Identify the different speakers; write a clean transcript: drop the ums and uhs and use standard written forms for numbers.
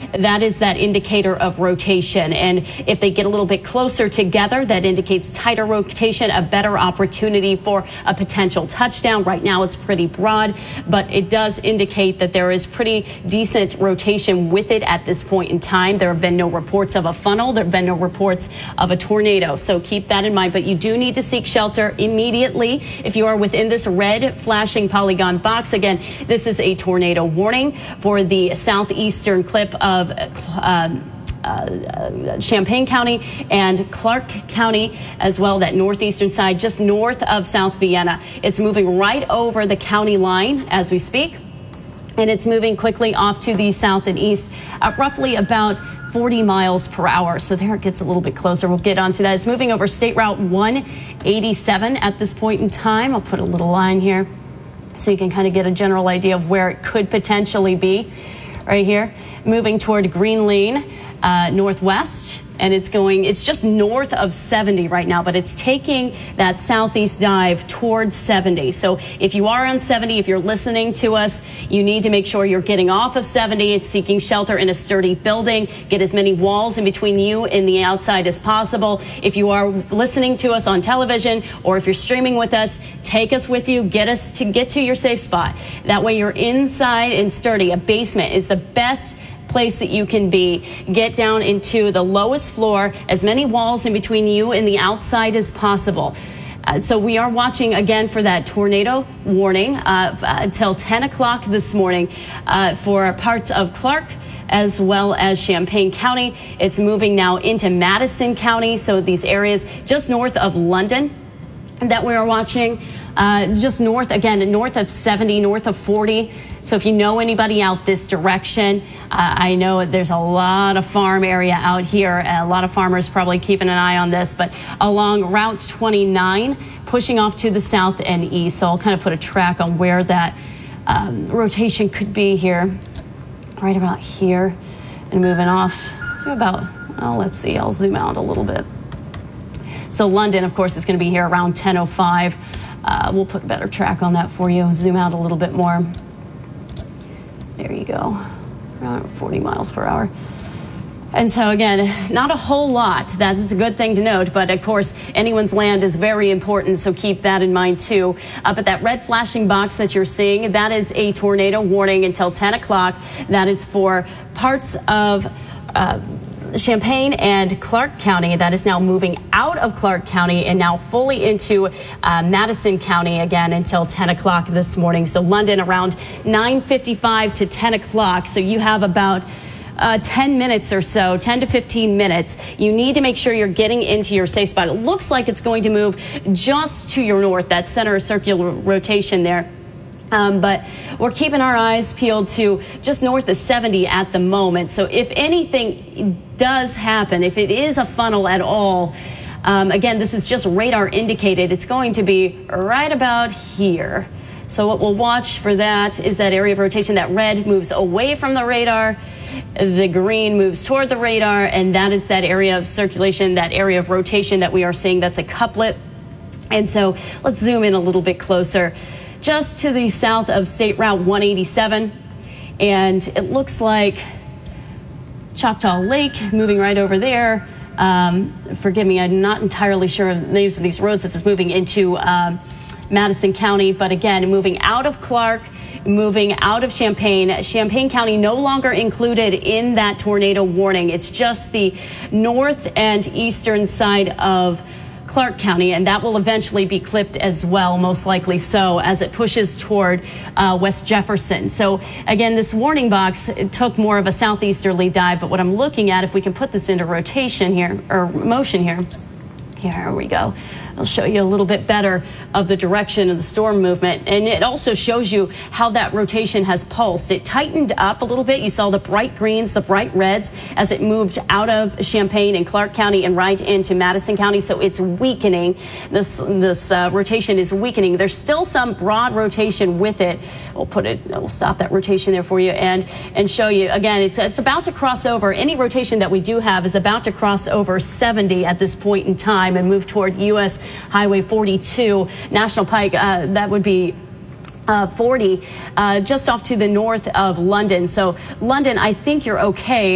Speaker 1: that is that indicator of rotation. And if they get a little bit closer together, that indicates tighter rotation, a better opportunity for a potential touchdown. Right now it's pretty broad, but it does indicate that there is pretty decent rotation with it at this point in time. There have been no reports of a funnel. There have been no reports of a tornado. So keep that in mind. But you do need to seek shelter immediately if you are within this red flashing polygon box. Again, this is a tornado warning for the southeastern clip of Champaign County and Clark County as well, that northeastern side just north of South Vienna. It's moving right over the county line as we speak, and it's moving quickly off to the south and east at roughly about 40 miles per hour. So there it gets a little bit closer. We'll get onto that. It's moving over State Route 187 at this point in time. I'll put a little line here so you can kind of get a general idea of where it could potentially be. Right here, moving toward Green Lane, northwest, and it's just north of 70 right now, but it's taking that southeast dive towards 70. So if you are on 70, if you're listening to us, you need to make sure you're getting off of 70 and seeking shelter in a sturdy building. Get as many walls in between you and the outside as possible. If you are listening to us on television or if you're streaming with us, take us with you. Get to your safe spot. That way you're inside and sturdy. A basement is the best place that you can be. Get down into the lowest floor, as many walls in between you and the outside as possible. So we are watching again for that tornado warning until 10 o'clock this morning for parts of Clark as well as Champaign County. It's moving now into Madison County, so these areas just north of London that we are watching. Just north, again, north of 70, north of 40. So if you know anybody out this direction, I know there's a lot of farm area out here. A lot of farmers probably keeping an eye on this, but along Route 29, pushing off to the south and east. So I'll kind of put a track on where that rotation could be here, right about here, and moving off to about, oh, let's see, I'll zoom out a little bit. So London, of course, is going to be here around 10:05. We'll put a better track on that for you. Zoom out a little bit more. There you go. Around 40 miles per hour. And so again, not a whole lot. That is a good thing to note. But of course, anyone's land is very important. So keep that in mind too. But that red flashing box that you're seeing, that is a tornado warning until 10 o'clock. That is for parts of Champaign and Clark County. That is now moving out of Clark County and now fully into Madison County again until 10 o'clock this morning. So London around 9:55 to 10 o'clock. So you have about 10 minutes or so, 10 to 15 minutes. You need to make sure you're getting into your safe spot. It looks like it's going to move just to your north, that center circular rotation there. But we're keeping our eyes peeled to just north of 70 at the moment. So if anything does happen, if it is a funnel at all, again, this is just radar indicated. It's going to be right about here. So what we'll watch for that is that area of rotation. That red moves away from the radar. The green moves toward the radar. And that is that area of circulation, that area of rotation that we are seeing. That's a couplet. And so let's zoom in a little bit closer. Just to the south of State Route 187, and it looks like Choctaw Lake moving right over there. Forgive me, I'm not entirely sure of the names of these roads as it's moving into Madison County, but again, moving out of Clark, moving out of Champaign. Champaign County no longer included in that tornado warning. It's just the north and eastern side of Clark County, and that will eventually be clipped as well, most likely so, as it pushes toward West Jefferson. So again, this warning box, it took more of a southeasterly dive, but what I'm looking at, if we can put this into rotation here, or motion here, here we go. I'll show you a little bit better of the direction of the storm movement. And it also shows you how that rotation has pulsed. It tightened up a little bit. You saw the bright greens, the bright reds as it moved out of Champaign and Clark County and right into Madison County. So it's weakening. This rotation is weakening. There's still some broad rotation with it. We'll stop that rotation there for you and show you again. It's about to cross over. Any rotation that we do have is about to cross over 70 at this point in time and move toward U.S. Highway 42, National Pike. That would be 40, just off to the north of London. So London, I think you're okay.